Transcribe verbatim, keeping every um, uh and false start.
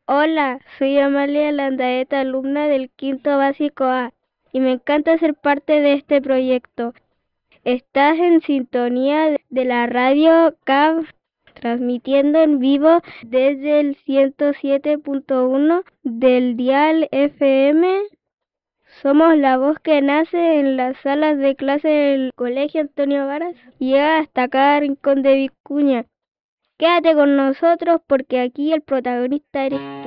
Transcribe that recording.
Hola, soy Amalia Landaeta, alumna del quinto básico A, y me encanta ser parte de este proyecto. Estás en sintonía de la radio C A V, transmitiendo en vivo desde el ciento siete punto uno del dial F M. Somos la voz que nace en las salas de clase del Colegio Antonio Varas y llega hasta cada rincón de Vicuña. Quédate con nosotros porque aquí el protagonista eres tú.